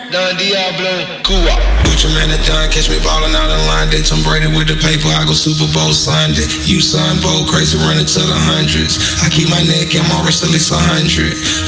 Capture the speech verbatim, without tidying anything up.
Don Diablo, Cuba. Butcher man at done, catch me ballin' out in line. They Tom Brady with the paper, I go Super Bowl Sunday. You son bold, crazy running to the hundreds. I keep my neck and my wrist at least a hundred.